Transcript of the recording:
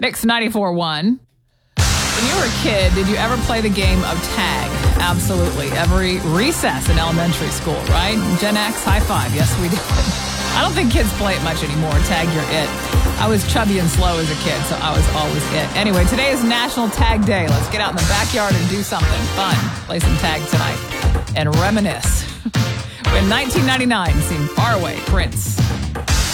Mix 94.1. When you were a kid, did you ever play the game of tag? Absolutely. Every recess in elementary school, right? Gen X, high five. Yes, we did. I don't think kids play it much anymore. Tag, you're it. I was chubby and slow as a kid, so I was always it. Anyway, today is National Tag Day. Let's get out in the backyard and do something fun. Play some tag tonight and reminisce. When 1999 seemed far away, Prince.